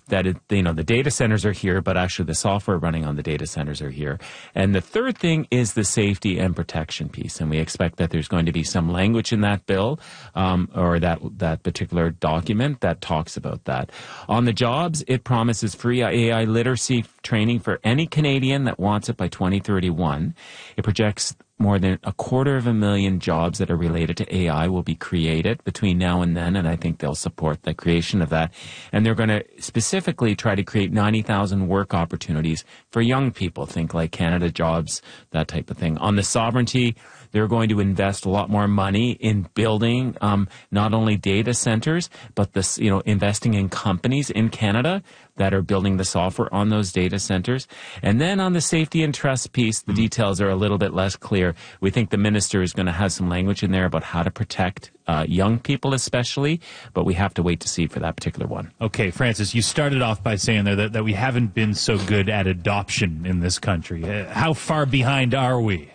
the data centers are here, but actually the software running on the data centers are here. And the third thing is the safety and protection piece. And we expect that there's going to be some language in that bill or that particular document that talks about that. On the jobs, it promises free AI literacy training for any Canadian that wants it by 2031. It projects more than 250,000 jobs that are related to AI will be created between now and then, and I think they'll support the creation of that. And they're going to specifically try to create 90,000 work opportunities for young people. Think like Canada Jobs, that type of thing. On the sovereignty, they're going to invest a lot more money in building not only data centers, but investing in companies in Canada that are building the software on those data centers. And then on the safety and trust piece, the details are a little bit less clear. We think the minister is going to have some language in there about how to protect young people especially, but we have to wait to see for that particular one. Okay, Francis, you started off by saying there that we haven't been so good at adoption in this country. How far behind are we?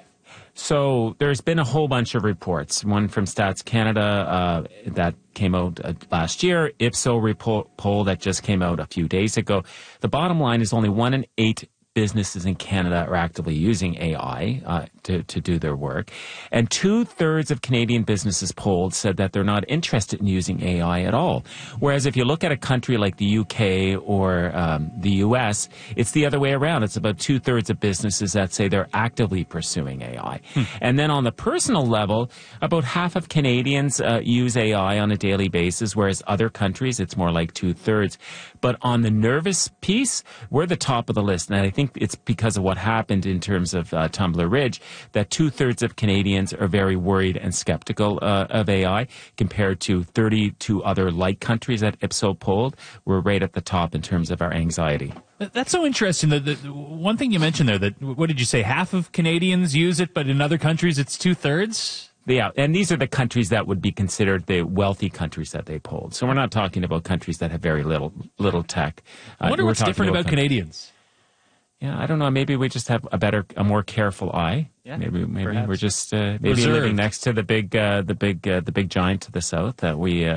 So there's been a whole bunch of reports. One from Stats Canada that came out last year, Ipsos poll that just came out a few days ago. The bottom line is only 1 in 8 businesses in Canada are actively using AI to do their work. And 2/3 of Canadian businesses polled said that they're not interested in using AI at all. Whereas if you look at a country like the UK or the US, it's the other way around. It's about 2/3 of businesses that say they're actively pursuing AI. And then on the personal level, about half of Canadians use AI on a daily basis, whereas other countries, it's more like 2/3. But on the nervous piece, we're the top of the list. And I think it's because of what happened in terms of Tumbler Ridge, that 2/3 of Canadians are very worried and skeptical of AI compared to 32 other like countries that Ipsos polled. We're right at the top in terms of our anxiety. That's so interesting. The one thing you mentioned there, that, what did you say, half of Canadians use it, but in other countries it's 2/3? Yeah, and these are the countries that would be considered the wealthy countries that they polled. So we're not talking about countries that have very little tech. I wonder what's different about Canadians. Yeah, I don't know. Maybe we just have a more careful eye. Yeah, maybe perhaps. we're just Reserved. living next to the big giant to the south that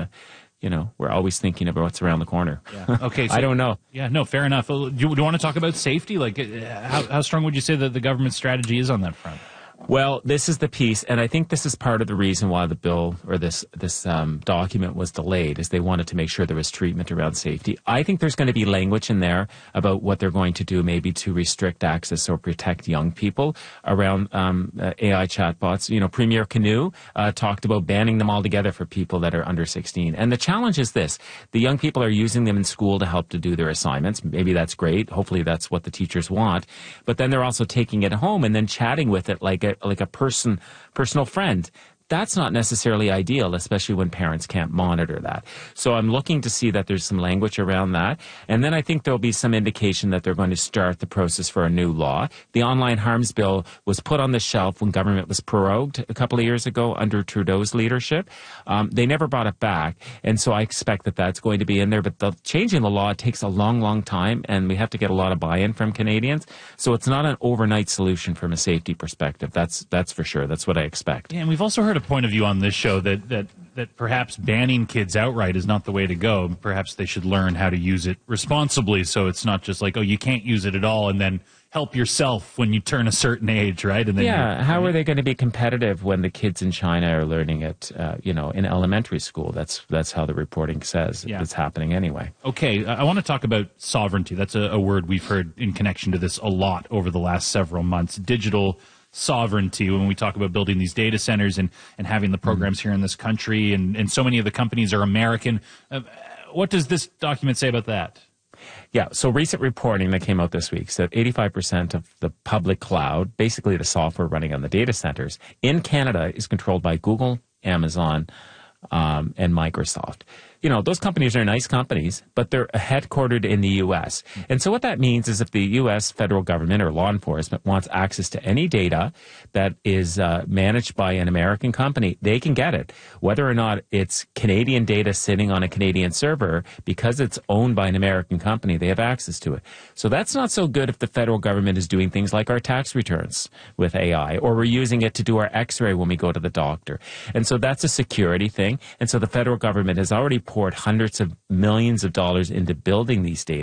we're always thinking about what's around the corner. Yeah. Okay, so, I don't know. Yeah, no, fair enough. Do you want to talk about safety? Like, how strong would you say that the government strategy is on that front? Well, this is the piece, and I think this is part of the reason why the bill or this document was delayed, is they wanted to make sure there was treatment around safety. I think there's going to be language in there about what they're going to do, maybe to restrict access or protect young people around AI chatbots. Premier Canoe talked about banning them altogether for people that are under 16. And the challenge is this: the young people are using them in school to help to do their assignments. Maybe that's great. Hopefully, that's what the teachers want. But then they're also taking it home and then chatting with it like a personal friend. That's not necessarily ideal, especially when parents can't monitor that. So I'm looking to see that there's some language around that. And then I think there'll be some indication that they're going to start the process for a new law. The online harms bill was put on the shelf when government was prorogued a couple of years ago under Trudeau's leadership. They never brought it back. And so I expect that that's going to be in there. But changing the law takes a long, long time, and we have to get a lot of buy-in from Canadians. So it's not an overnight solution from a safety perspective. That's for sure. That's what I expect. Yeah, and we've also heard a point of view on this show that perhaps banning kids outright is not the way to go. Perhaps they should learn how to use it responsibly, so it's not just like, oh, you can't use it at all, and then help yourself when you turn a certain age, right? And then how are they going to be competitive when the kids in China are learning it, in elementary school? That's how the reporting says it's happening anyway. Okay, I want to talk about sovereignty. That's a word we've heard in connection to this a lot over the last several months. Digital sovereignty, when we talk about building these data centers and having the programs here in this country, and so many of the companies are American. What does this document say about that? Yeah, so recent reporting that came out this week said 85% of the public cloud, basically the software running on the data centers in Canada, is controlled by Google, Amazon, and Microsoft. Those companies are nice companies, but they're headquartered in the U.S. And so what that means is if the U.S. federal government or law enforcement wants access to any data that is managed by an American company, they can get it. Whether or not it's Canadian data sitting on a Canadian server, because it's owned by an American company, they have access to it. So that's not so good if the federal government is doing things like our tax returns with AI, or we're using it to do our x-ray when we go to the doctor. And so that's a security thing. And so the federal government has already poured hundreds of millions of dollars into building these data